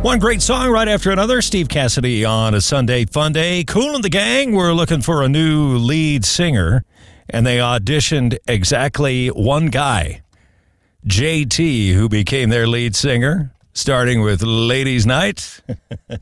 One great song right after another. Steve Cassidy on a Sunday Fun Day. Kool and the Gang were looking for a new lead singer, and they auditioned exactly one guy, JT, who became their lead singer, starting with Ladies' Night.